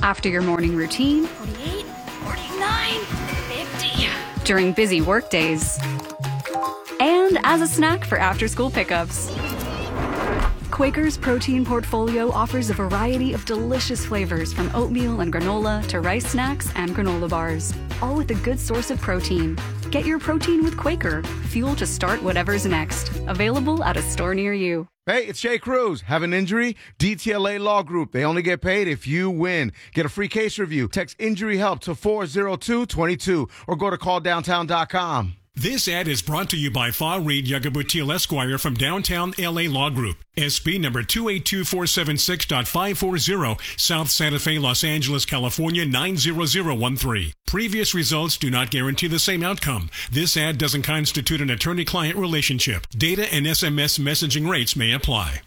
After your morning routine, 48, 49, 50. during busy work days, and as a snack for after-school pickups. Quaker's protein portfolio offers a variety of delicious flavors from oatmeal and granola to rice snacks and granola bars, all with a good source of protein. Get your protein with Quaker, fuel to start whatever's next. Available at a store near you. Hey, it's Jay Cruz. Have an injury? DTLA Law Group. They only get paid if you win. Get a free case review. Text injury help to 40222 or go to calldowntown.com. This ad is brought to you by Fa Reed Yagabutil Esquire from Downtown LA Law Group. SB number 282476.540, South Santa Fe, Los Angeles, California 90013. Previous results do not guarantee the same outcome. This ad doesn't constitute an attorney-client relationship. Data and SMS messaging rates may apply.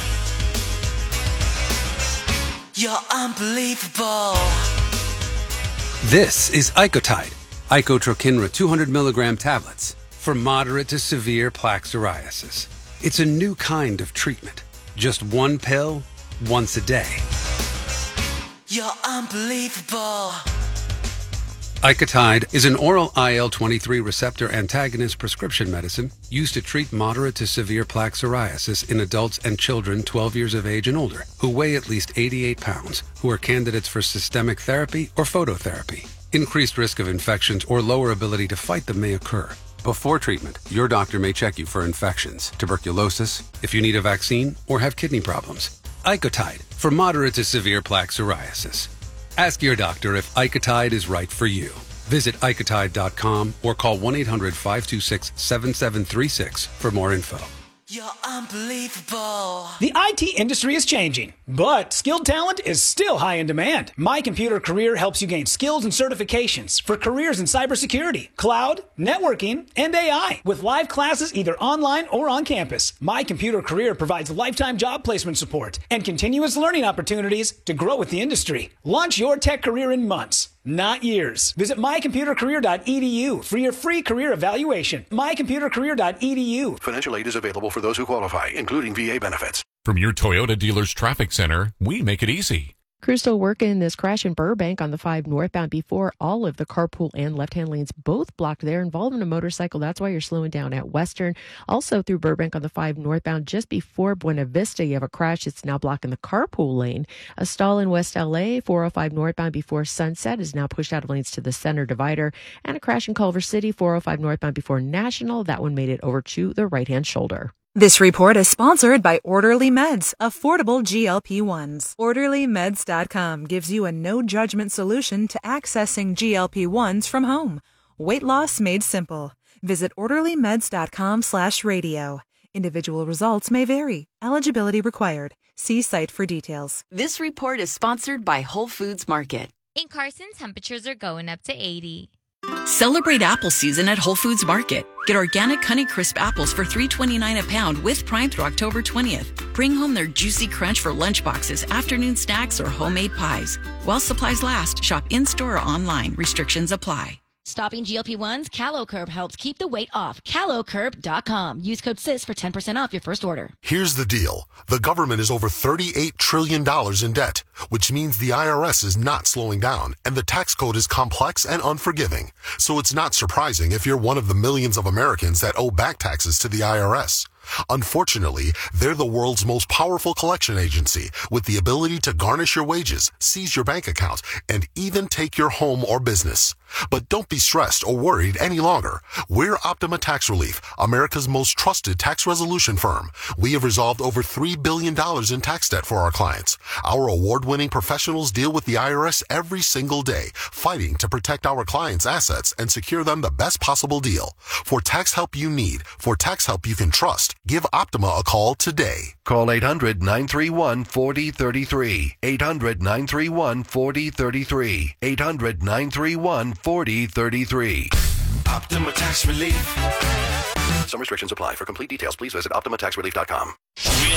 You're unbelievable. This is Icotide. Icotrokinra 200 milligram tablets for moderate to severe plaque psoriasis. It's a new kind of treatment. Just one pill, once a day. You're unbelievable. Icotide is an oral IL-23 receptor antagonist prescription medicine used to treat moderate to severe plaque psoriasis in adults and children 12 years of age and older who weigh at least 88 pounds, who are candidates for systemic therapy or phototherapy. Increased risk of infections or lower ability to fight them may occur. Before treatment, your doctor may check you for infections, tuberculosis, if you need a vaccine, or have kidney problems. Icotide for moderate to severe plaque psoriasis. Ask your doctor if Icotide is right for you. Visit Icotide.com or call 1-800-526-7736 for more info. You're unbelievable. The IT industry is changing, but skilled talent is still high in demand. My Computer Career helps you gain skills and certifications for careers in cybersecurity, cloud, networking, and AI. With live classes either online or on campus, My Computer Career provides lifetime job placement support and continuous learning opportunities to grow with the industry. Launch your tech career in months, not years. Visit mycomputercareer.edu for your free career evaluation. mycomputercareer.edu. Financial aid is available for those who qualify, including VA benefits. From your Toyota dealer's traffic center, we make it easy. Crews still working in this crash in Burbank on the 5 northbound before all of the carpool and left-hand lanes both blocked there involving a motorcycle. That's why you're slowing down at Western. Also through Burbank on the 5 northbound just before Buena Vista, you have a crash. It's now blocking the carpool lane. A stall in West LA, 405 northbound before Sunset is now pushed out of lanes to the center divider. And a crash in Culver City, 405 northbound before National. That one made it over to the right-hand shoulder. This report is sponsored by Orderly Meds, affordable GLP-1s. OrderlyMeds.com gives you a no-judgment solution to accessing GLP-1s from home. Weight loss made simple. Visit OrderlyMeds.com/radio. Individual results may vary. Eligibility required. See site for details. This report is sponsored by Whole Foods Market. In Carson, temperatures are going up to 80. Celebrate apple season at Whole Foods Market. Get organic Honeycrisp apples for $3.29 a pound with Prime through October 20th. Bring home their juicy crunch for lunchboxes, afternoon snacks, or homemade pies. While supplies last, shop in-store or online. Restrictions apply. Stopping GLP-1s, CaloCurb helps keep the weight off. CaloCurb.com. Use code SIS for 10% off your first order. Here's the deal. The government is over $38 trillion in debt, which means the IRS is not slowing down, and the tax code is complex and unforgiving. So it's not surprising if you're one of the millions of Americans that owe back taxes to the IRS. Unfortunately, they're the world's most powerful collection agency with the ability to garnish your wages, seize your bank account, and even take your home or business. But don't be stressed or worried any longer. We're Optima Tax Relief, America's most trusted tax resolution firm. We have resolved over $3 billion in tax debt for our clients. Our award-winning professionals deal with the IRS every single day, fighting to protect our clients' assets and secure them the best possible deal. For tax help you need, for tax help you can trust, give Optima a call today. Call 800-931-4033. 800-931-4033. 800-931-4033. Optima Tax Relief. Some restrictions apply. For complete details, please visit OptimaTaxRelief.com.